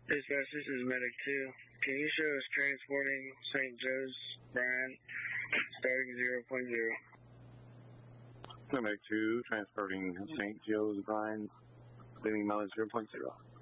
Dispatch, this is Medic 2. Can you show us transporting St. Joe's, Brian, starting 0.0? Medic 2, transporting St. Joe's, Brian, leaving mileage 0.0.